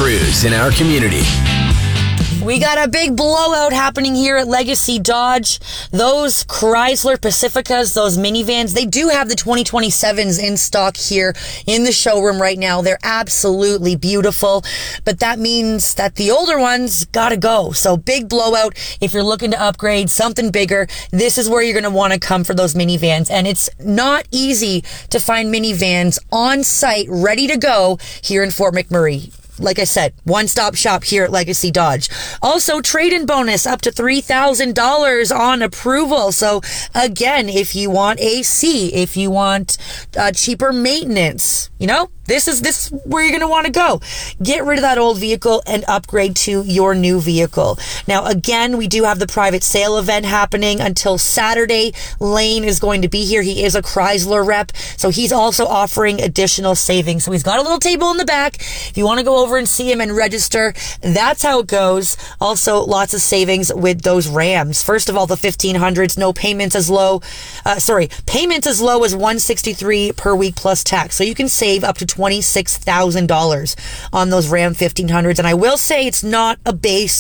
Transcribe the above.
crews in our community. We got a big blowout happening here at Legacy Dodge. Those Chrysler Pacificas, those minivans, they do have the 2027s in stock here in the showroom right now. They're absolutely beautiful, but that means that the older ones gotta go. So big blowout. If you're looking to upgrade something bigger, this is where you're going to want to come for those minivans. And it's not easy to find minivans on site ready to go here in Fort McMurray. Like I said, one-stop shop here at Legacy Dodge. Also, trade-in bonus up to $3,000 on approval. So, again, if you want AC, if you want cheaper maintenance, this is where you're going to want to go. Get rid of that old vehicle and upgrade to your new vehicle. Now, again, we do have the private sale event happening until Saturday. Lane is going to be here. He is a Chrysler rep, so he's also offering additional savings. So he's got a little table in the back. If you want to go over and see him and register, that's how it goes. Also, lots of savings with those Rams. First of all, the 1500s, no payments as low. Payments as low as $163 per week plus tax. So you can save up to $26,000 on those Ram 1500s. And I will say it's not a base